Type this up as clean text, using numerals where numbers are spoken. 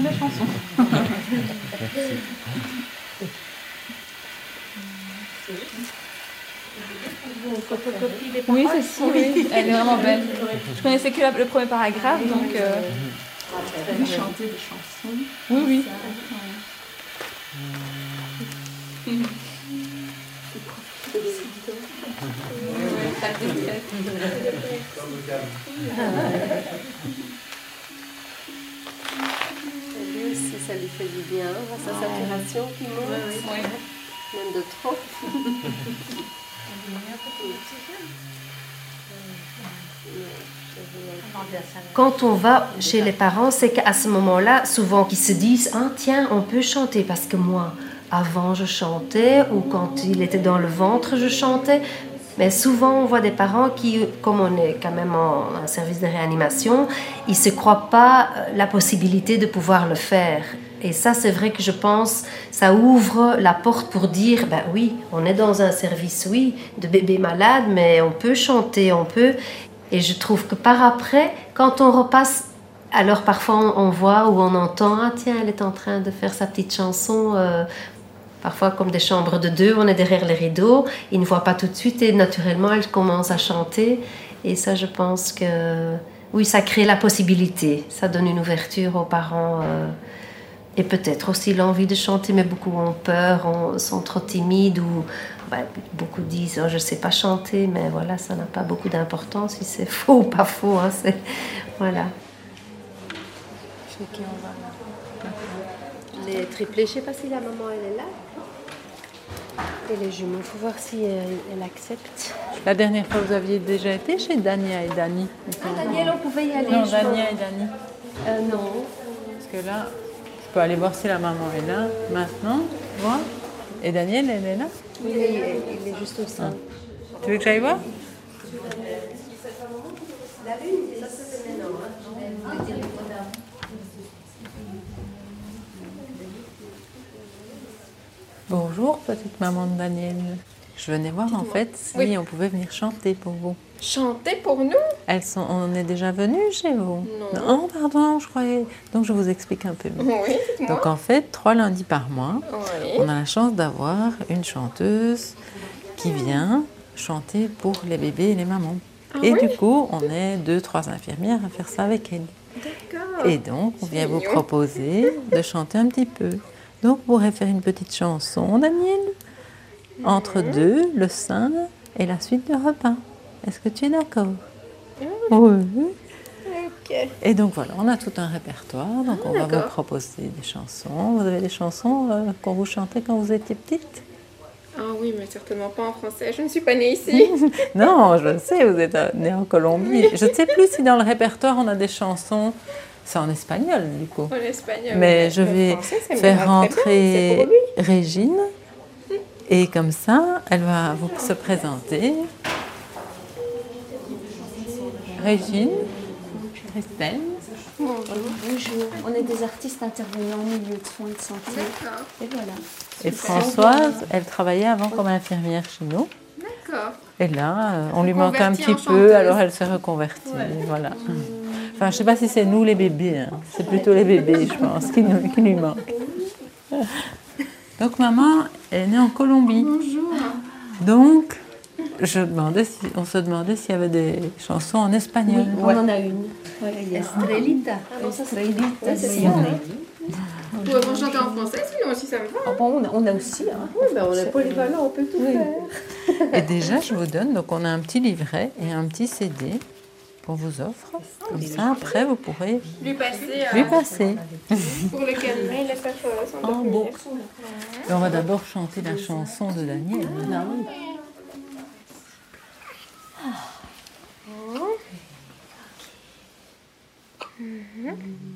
la chanson. Oui, c'est ça, oui. Elle est vraiment belle. Je connaissais que le premier paragraphe, donc... Vous chantez des chansons. Oui, oui. Lui aussi, ça lui fait du bien, sa saturation qui monte, même de trop. Quand on va chez les parents, c'est qu'à ce moment-là, souvent qu'ils se disent « Ah tiens, on peut chanter parce que moi, avant je chantais ou quand il était dans le ventre, je chantais. » Mais souvent, on voit des parents qui, comme on est quand même en service de réanimation, ils ne se croient pas la possibilité de pouvoir le faire. Et ça, c'est vrai que je pense, ça ouvre la porte pour dire, ben oui, on est dans un service, oui, de bébés malades, mais on peut chanter, on peut. Et je trouve que par après, quand on repasse, alors parfois on voit ou on entend, ah tiens, elle est en train de faire sa petite chanson. Parfois, comme des chambres de deux, on est derrière les rideaux, ils ne voient pas tout de suite et naturellement, elle commence à chanter. Et ça, je pense que, oui, ça crée la possibilité, ça donne une ouverture aux parents et peut-être aussi l'envie de chanter, mais beaucoup ont peur, sont trop timides ou beaucoup disent oh, je ne sais pas chanter, mais voilà, ça n'a pas beaucoup d'importance si c'est faux ou pas faux. Hein, voilà. Chez qui on va là? Les triplés, je ne sais pas si la maman elle est là. Et les jumeaux, il faut voir si elle accepte. La dernière fois, vous aviez déjà été chez Dania et Dani. Ah, Daniel, on pouvait y aller. Non, Dania et Dani. Non. Parce que là, je peux aller voir si la maman est là maintenant. Voir. Et Daniel, elle est là? Oui, il est juste au sein. Tu veux que j'aille voir? La lune, ça c'est maintenant. Bonjour, petite maman de Daniel. Je venais voir en fait si on pouvait venir chanter pour vous. Chanter pour nous? On est déjà venu chez vous? Non. Oh, pardon, je croyais. Donc je vous explique un peu mieux. Oui, dites-moi. Donc en fait, 3 lundis par mois, on a la chance d'avoir une chanteuse qui vient chanter pour les bébés et les mamans. Et du coup, on est 2-3 infirmières à faire ça avec elle. D'accord. Et donc, on vient vous proposer de chanter un petit peu. Donc, vous pourrez faire une petite chanson, Daniel, entre deux, le sein et la suite du repas. Est-ce que tu es d'accord? Oui. Ok. Et donc, voilà, on a tout un répertoire. Donc, on va vous proposer des chansons. Vous avez des chansons qu'on vous chantait quand vous étiez petite? Ah oui, mais certainement pas en français. Je ne suis pas née ici. Non, je le sais, vous êtes née en Colombie. Je ne sais plus si dans le répertoire, on a des chansons... C'est en espagnol, du coup. En espagnol. Mais je vais faire rentrer Régine. Et comme ça, elle va vous se présenter. Régine, Christelle. Bonjour. On est des artistes intervenants au milieu de soins de santé. D'accord. Et voilà. Et Françoise, elle travaillait avant comme infirmière chez nous. D'accord. Et là, on lui manque un petit peu, chanteuse. alors elle s'est reconvertie. Voilà. Enfin, je ne sais pas si c'est nous les bébés, hein. C'est plutôt les bébés, je pense, qui lui manquent. Donc, maman est née en Colombie. Bonjour. Donc, on se demandait s'il y avait des chansons en espagnol. On en a une. Estrelita. Estrelita, c'est ça. Vous pouvez chanter en français, sinon aussi ça me va. Ah bon, on a aussi. Hein. Oui, ben on est polyvalent, on peut tout faire. Et déjà, je vous donne, donc on a un petit livret et un petit CD qu'on vous offre. Comme ça, après, vous pourrez Lui passer. lui passer. Pour lequel il est pas Bon. Et on va d'abord chanter la chanson de Daniel.